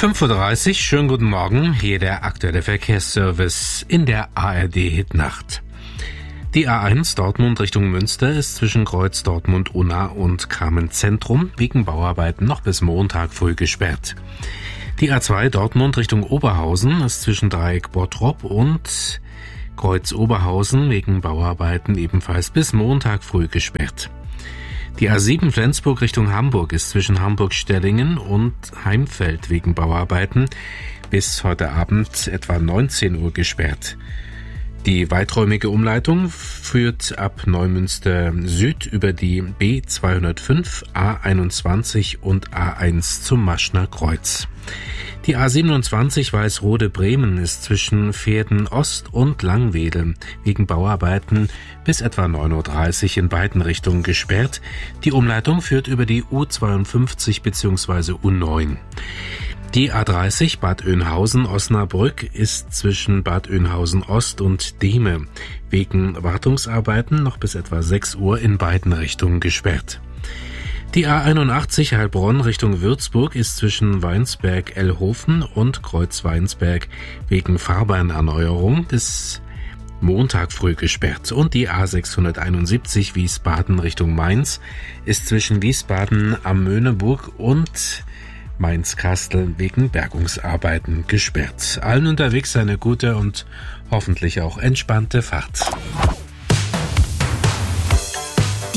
5:30 Uhr, schönen guten Morgen, hier der aktuelle Verkehrsservice in der ARD-Hitnacht. Die A1 Dortmund Richtung Münster ist zwischen Kreuz Dortmund-Unna und Kamen-Zentrum wegen Bauarbeiten noch bis Montag früh gesperrt. Die A2 Dortmund Richtung Oberhausen ist zwischen Dreieck Bottrop und Kreuz Oberhausen wegen Bauarbeiten ebenfalls bis Montag früh gesperrt. Die A7 Flensburg Richtung Hamburg ist zwischen Hamburg-Stellingen und Heimfeld wegen Bauarbeiten bis heute Abend etwa 19 Uhr gesperrt. Die weiträumige Umleitung führt ab Neumünster Süd über die B205, A21 und A1 zum Maschner Kreuz. Die A27 Weißrode-Bremen ist zwischen Verden Ost und Langwedel wegen Bauarbeiten bis etwa 9:30 Uhr in beiden Richtungen gesperrt. Die Umleitung führt über die U52 bzw. U9. Die A30 Bad Oeynhausen-Osnabrück ist zwischen Bad Oeynhausen-Ost und Dehme wegen Wartungsarbeiten noch bis etwa 6 Uhr in beiden Richtungen gesperrt. Die A81 Heilbronn Richtung Würzburg ist zwischen Weinsberg-Ellhofen und Kreuz-Weinsberg wegen Fahrbahnerneuerung bis Montag früh gesperrt. Und die A671 Wiesbaden Richtung Mainz ist zwischen Wiesbaden am Möhneburg und Mainz-Kastel wegen Bergungsarbeiten gesperrt. Allen unterwegs eine gute und hoffentlich auch entspannte Fahrt.